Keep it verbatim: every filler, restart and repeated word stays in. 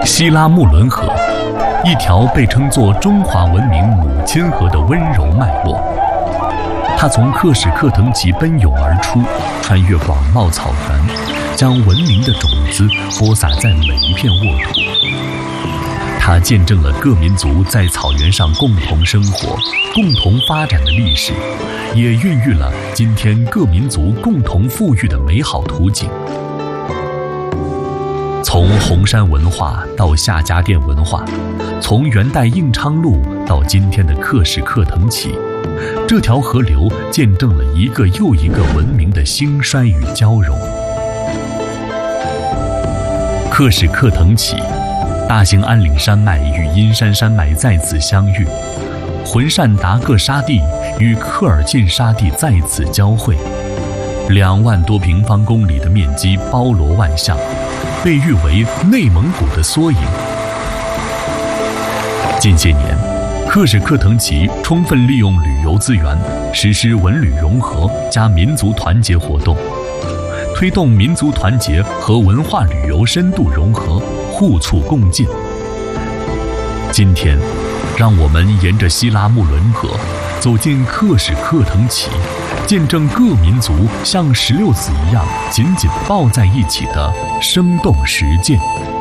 西拉木伦河，一条被称作中华文明母亲河的温柔脉络。它从克什克腾旗奔涌而出，穿越广袤草原，将文明的种子播撒在每一片沃土。它见证了各民族在草原上共同生活、共同发展的历史，也孕育了今天各民族共同富裕的美好图景。从红山文化到夏家店文化，从元代应昌路到今天的克什克腾旗，这条河流见证了一个又一个文明的兴衰与交融。克什克腾旗，大兴安岭山脉与阴山山脉在此相遇，浑善达克沙地与科尔沁沙地在此交汇，两万多平方公里的面积包罗万象，被誉为内蒙古的缩影。近些年，克什克腾旗充分利用旅游资源，实施文旅融合加民族团结活动，推动民族团结和文化旅游深度融合，互促共进。今天，让我们沿着西拉木伦河走进克什克腾旗，见证各民族像石榴籽一样紧紧抱在一起的生动实践。